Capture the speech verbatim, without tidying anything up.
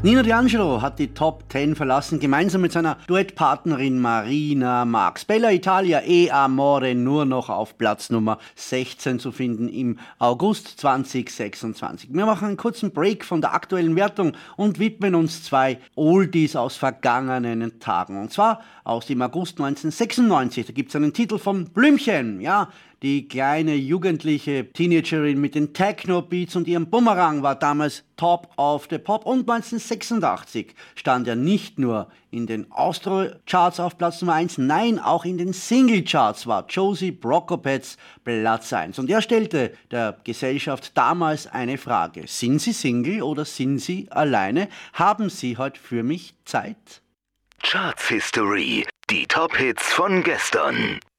Nino D'Angelo hat die Top zehn verlassen, gemeinsam mit seiner Duettpartnerin Marina Marx. Bella Italia e Amore nur noch auf Platz Nummer sechzehn zu finden im August zwanzig sechsundzwanzig. Wir machen einen kurzen Break von der aktuellen Wertung und widmen uns zwei Oldies aus vergangenen Tagen. Und zwar aus dem August neunzehnhundertsechsundneunzig. Da gibt es einen Titel von Blümchen, ja. Die kleine jugendliche Teenagerin mit den Techno-Beats und ihrem Bumerang war damals Top of the Pop. Und neunzehnhundertsechsundachtzig stand er nicht nur in den Austro-Charts auf Platz Nummer eins, nein, auch in den Single-Charts war Josie Prokopets Platz eins. Und er stellte der Gesellschaft damals eine Frage: Sind Sie Single oder sind Sie alleine? Haben Sie heute für mich Zeit? Charts History, die Top-Hits von gestern.